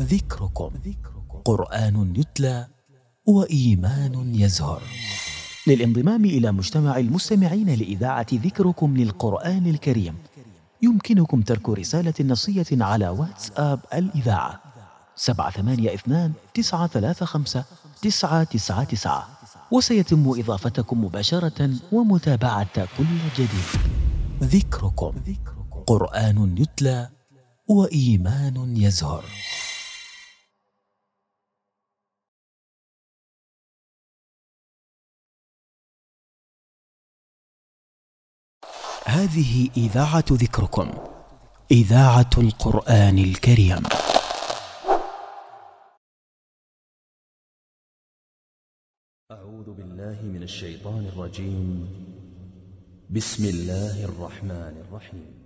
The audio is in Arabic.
ذكركم قرآن يتلى وإيمان يزهر. للانضمام إلى مجتمع المستمعين لإذاعة ذكركم للقرآن الكريم يمكنكم ترك رسالة نصية على واتساب الإذاعة 782-935-999، وسيتم إضافتكم مباشرة ومتابعة كل جديد. ذكركم قرآن يتلى وإيمان يزهر. هذه إذاعة ذكركم، إذاعة القرآن الكريم. أعوذ بالله من الشيطان الرجيم. بسم الله الرحمن الرحيم.